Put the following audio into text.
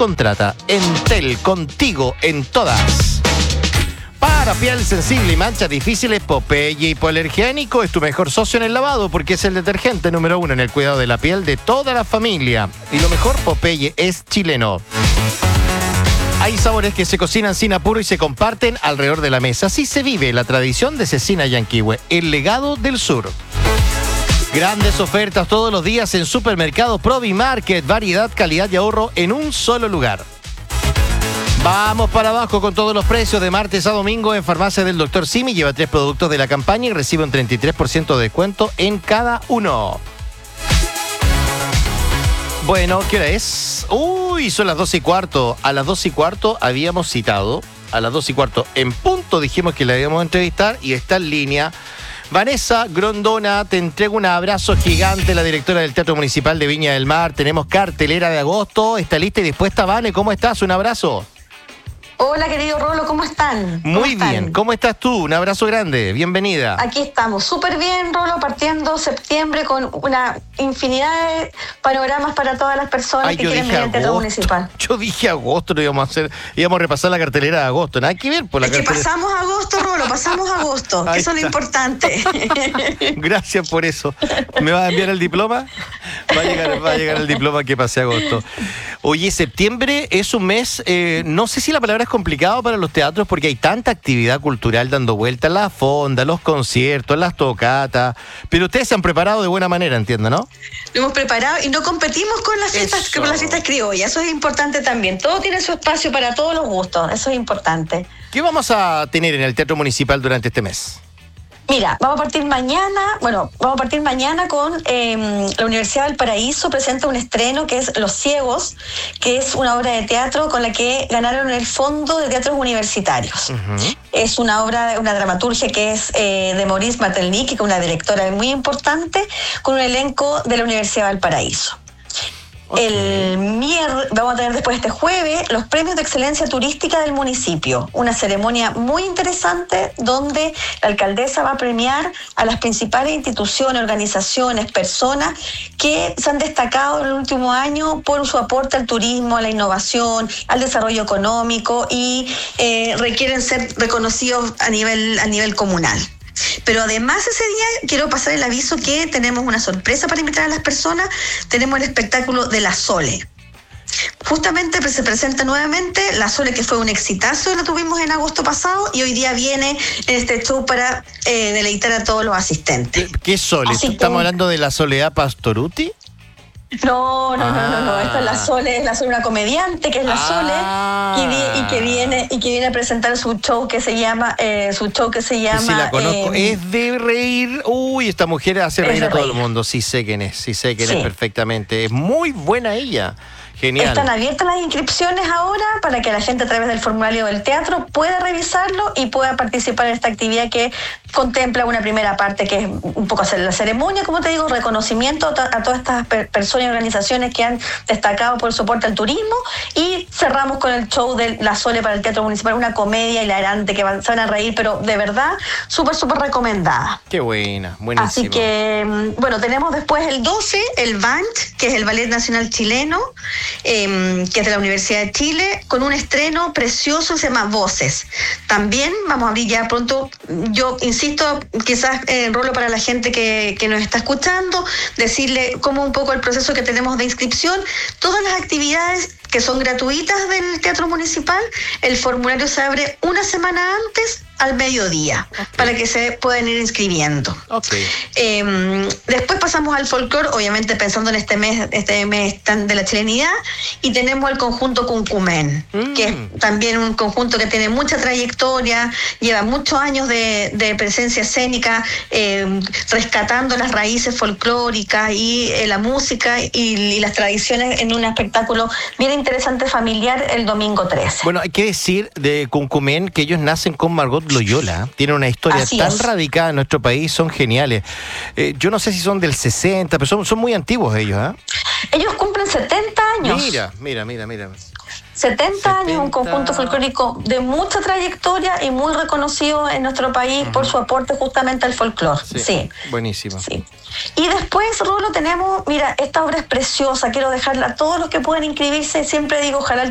contrata Entel, contigo en todas. Para piel sensible y manchas difíciles, Popeye Hipoalergénico es tu mejor socio en el lavado porque es el detergente número 1 en el cuidado de la piel de toda la familia. Y lo mejor, Popeye es chileno. Hay sabores que se cocinan sin apuro y se comparten alrededor de la mesa. Así se vive la tradición de Cecina Yanquihue, el legado del sur. Grandes ofertas todos los días en Supermercado Provimarket. Variedad, calidad y ahorro en un solo lugar. Vamos para abajo con todos los precios de martes a domingo en Farmacia del Dr. Simi. Lleva 3 productos de la campaña y recibe un 33% de descuento en cada uno. Bueno, ¿qué hora es? Uy, son las 12:15. A las 12:15 habíamos citado. A las 12:15 en punto dijimos que la íbamos a entrevistar y está en línea. Vanessa Grondona, te entrego un abrazo gigante, la directora del Teatro Municipal de Viña del Mar. Tenemos cartelera de agosto. ¿Está lista y dispuesta, Vane? ¿Cómo estás? Un abrazo. Hola, querido Rolo, ¿cómo están? Muy bien, ¿cómo estás tú? Un abrazo grande, bienvenida. Aquí estamos, súper bien, Rolo, partiendo septiembre con una infinidad de panoramas para todas las personas que quieren venir al Teatro Municipal. Yo dije agosto, lo íbamos a hacer, íbamos a repasar la cartelera de agosto, nada que ver por la cartelera. Que pasamos agosto, Rolo, pasamos agosto, eso es lo importante. Gracias por eso. ¿Me vas a enviar el diploma? Va a llegar el diploma que pasé agosto. Oye, septiembre es un mes, no sé si la palabra es complicado para los teatros porque hay tanta actividad cultural dando vueltas, la fonda, los conciertos, las tocatas, pero ustedes se han preparado de buena manera, entiendo, ¿no? Lo hemos preparado y no competimos con las fiestas criollas, eso es importante también. Todo tiene su espacio para todos los gustos, eso es importante. ¿Qué vamos a tener en el Teatro Municipal durante este mes? Mira, vamos a partir mañana con la Universidad del Paraíso presenta un estreno que es Los Ciegos, que es una obra de teatro con la que ganaron el Fondo de Teatros Universitarios. Uh-huh. Es una obra, una dramaturgia que es de Maurice Matelny, que es una directora muy importante, con un elenco de la Universidad del Paraíso. Okay. Vamos a tener después este jueves los premios de excelencia turística del municipio, una ceremonia muy interesante donde la alcaldesa va a premiar a las principales instituciones, organizaciones, personas que se han destacado en el último año por su aporte al turismo, a la innovación, al desarrollo económico y requieren ser reconocidos a nivel comunal. Pero además ese día quiero pasar el aviso que tenemos una sorpresa para invitar a las personas. Tenemos el espectáculo de La Sole. Justamente se presenta nuevamente La Sole, que fue un exitazo, lo tuvimos en agosto pasado y hoy día viene en este show para deleitar a todos los asistentes. ¿Qué Sole? ¿Estamos hablando de la Soledad Pastoruti? No. Esta es La Sole, una comediante que es La Sole y que viene a presentar su show que se llama Sí, la conozco. Es de reír. Uy, esta mujer hace reír a todo el mundo. Sí sé quién es perfectamente. Es muy buena ella. Genial. Están abiertas las inscripciones ahora para que la gente a través del formulario del teatro pueda revisarlo y pueda participar en esta actividad que contempla una primera parte que es un poco hacer la ceremonia, como te digo, reconocimiento a todas estas personas y organizaciones que han destacado por el soporte al turismo y cerramos con el show de La Sole para el Teatro Municipal, una comedia hilarante que se van a reír, pero de verdad súper recomendada. Qué buena, buenísimo. Así que, bueno, tenemos después el 12, el BANCH, que es el Ballet Nacional Chileno, que es de la Universidad de Chile, con un estreno precioso, se llama Voces. También vamos a abrir ya pronto, yo insisto, quizás Rolo, para la gente que nos está escuchando, decirle cómo un poco el proceso que tenemos de inscripción. Todas las actividades que son gratuitas del Teatro Municipal, el formulario se abre una semana antes al mediodía, para que se puedan ir inscribiendo. Después pasamos al folclore, obviamente pensando en este mes de la chilenidad, y tenemos el conjunto Cuncumen, que es también un conjunto que tiene mucha trayectoria, lleva muchos años de presencia escénica, rescatando las raíces folclóricas y la música y las tradiciones en un espectáculo bien interesante familiar el domingo 13. Bueno, hay que decir de Cuncumen que ellos nacen con Margot Loyola, tienen una historia tan radicada en nuestro país, son geniales. Yo no sé si son del 60, pero son muy antiguos ellos, ¿eh? Ellos cumplen 70 años. Mira. 70 años, un conjunto folclórico de mucha trayectoria y muy reconocido en nuestro país por su aporte justamente al folclore. Sí. Buenísimo. Sí. Y después, Rolo, tenemos, mira, esta obra es preciosa, quiero dejarla a todos los que puedan inscribirse, siempre digo, ojalá